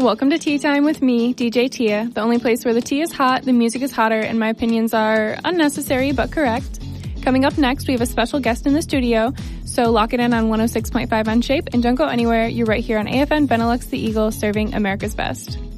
Welcome to Tea Time with me, DJ Tia, the only place where the tea is hot, the music is hotter, and my opinions are unnecessary but correct. Coming up next, we have a special guest in the studio, so lock it in on 106.5 on Shape, and don't go anywhere. You're right here on AFN Benelux The Eagle, serving America's best.